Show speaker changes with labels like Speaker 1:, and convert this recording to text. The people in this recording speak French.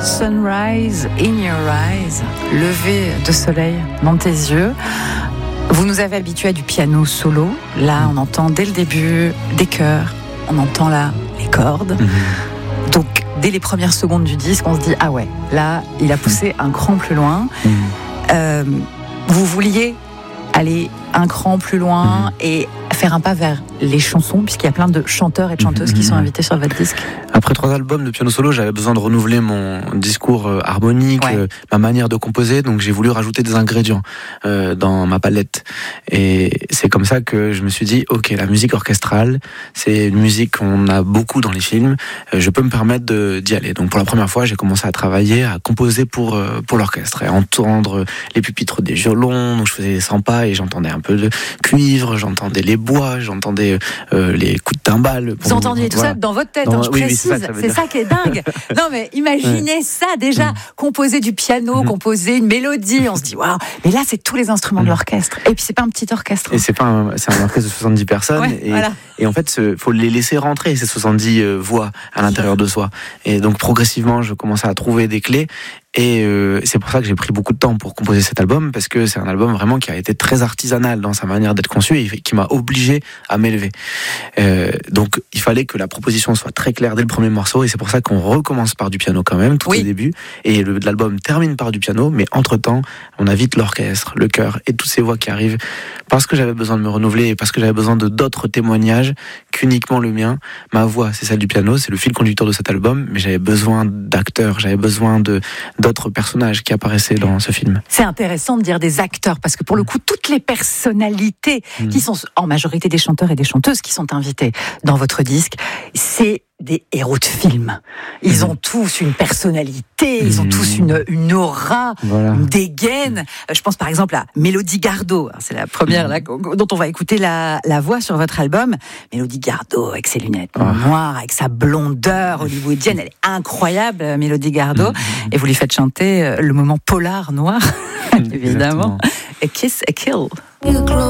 Speaker 1: Sunrise in your eyes, lever de soleil dans tes yeux. Vous nous avez habitués à du piano solo. Là, on entend dès le début des chœurs. On entend là les cordes. Donc, dès les premières secondes du disque, on se dit ah ouais, là, il a poussé un cran plus loin. Vous vouliez aller un cran plus loin et faire un pas vers les chansons, puisqu'il y a plein de chanteurs et de chanteuses qui sont invités sur votre disque.
Speaker 2: Après 3 albums de piano solo, j'avais besoin de renouveler mon discours harmonique, ma manière de composer, donc j'ai voulu rajouter des ingrédients dans ma palette. Et c'est comme ça que je me suis dit, ok, la musique orchestrale, c'est une musique qu'on a beaucoup dans les films, je peux me permettre d'y aller. Donc pour la première fois, j'ai commencé à travailler, à composer pour l'orchestre, et à entendre les pupitres des violons, donc je faisais des 100 pas et j'entendais un peu de cuivre, j'entendais les bois, j'entendais les coups de timbales.
Speaker 1: Vous entendiez tout ça dans votre tête, je précise. C'est ça qui est dingue. Non mais imaginez ça déjà, composer du piano, composer une mélodie, on se dit waouh. Mais là c'est tous les instruments de l'orchestre. Et puis c'est pas un petit orchestre.
Speaker 2: Et c'est un orchestre de 70 personnes. Et en fait, faut les laisser rentrer ces 70 voix à l'intérieur de soi. Et donc progressivement, je commençais à trouver des clés. Et c'est pour ça que j'ai pris beaucoup de temps pour composer cet album, parce que c'est un album vraiment qui a été très artisanal dans sa manière d'être conçu et qui m'a obligé à m'élever. Donc il fallait que la proposition soit très claire dès le premier morceau, et c'est pour ça qu'on recommence par du piano quand même, tout au début, et l'album termine par du piano, mais entre-temps, on invite l'orchestre, le chœur et toutes ces voix qui arrivent, parce que j'avais besoin de me renouveler et parce que j'avais besoin de d'autres témoignages qu'uniquement le mien. Ma voix, c'est celle du piano, c'est le fil conducteur de cet album, mais j'avais besoin d'acteurs, j'avais besoin d'autres personnages qui apparaissaient dans ce film.
Speaker 1: C'est intéressant de dire des acteurs, parce que pour le coup, toutes les personnalités qui sont en majorité des chanteurs et des chanteuses qui sont invités dans votre disque, c'est des héros de film. Ils ont tous une personnalité, ils ont tous une aura, une dégaine. Je pense par exemple à Mélodie Gardot, c'est la première là, dont on va écouter la voix sur votre album. Mélodie Gardot avec ses lunettes noires, avec sa blondeur hollywoodienne, elle est incroyable, Mélodie Gardot. Et vous lui faites chanter le moment polar noir, évidemment. A Kiss, a Kill.